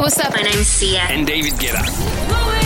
what's up? My name's Sia. And David Guetta.